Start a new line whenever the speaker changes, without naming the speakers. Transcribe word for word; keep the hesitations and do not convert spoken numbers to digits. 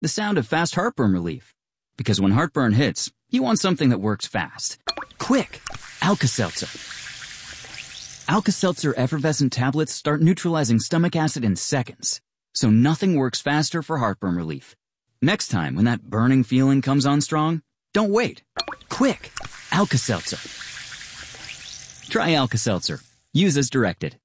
the sound of fast heartburn relief. Because when heartburn hits, you want something that works fast. Quick! Alka-Seltzer. Alka-Seltzer effervescent tablets start neutralizing stomach acid in seconds. So nothing works faster for heartburn relief. Next time when that burning feeling comes on strong, don't wait. Quick! Alka-Seltzer. Try Alka-Seltzer. Use as directed.